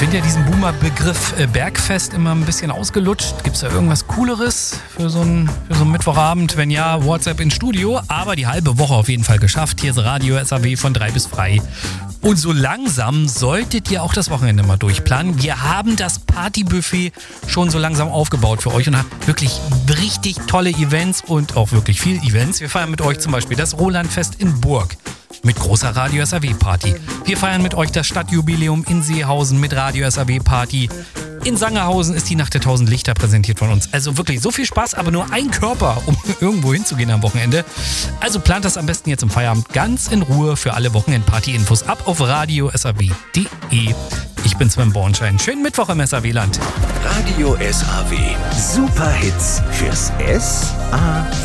finde ja diesen Boomer-Begriff Bergfest immer ein bisschen ausgelutscht. Gibt es da irgendwas Cooleres für so einen Mittwochabend? Wenn ja, WhatsApp ins Studio. Aber die halbe Woche auf jeden Fall geschafft. Hier ist Radio SAW von 3 bis frei. Und so langsam solltet ihr auch das Wochenende mal durchplanen. Wir haben das Partybuffet schon so langsam aufgebaut für euch und haben wirklich richtig tolle Events und auch wirklich viel Events. Wir feiern mit euch zum Beispiel das Rolandfest in Burg mit großer Radio SAW Party. Wir feiern mit euch das Stadtjubiläum in Seehausen mit Radio SAW Party. In Sangerhausen ist die Nacht der 1000 Lichter präsentiert von uns. Also wirklich so viel Spaß, aber nur ein Körper, um irgendwo hinzugehen am Wochenende. Also plant das am besten jetzt im Feierabend ganz in Ruhe. Für alle Wochenend-Party-Infos ab auf radiosaw.de. Ich bin Sven Bornschein. Schönen Mittwoch im SAW-Land. Radio SAW. Super Hits fürs SAW.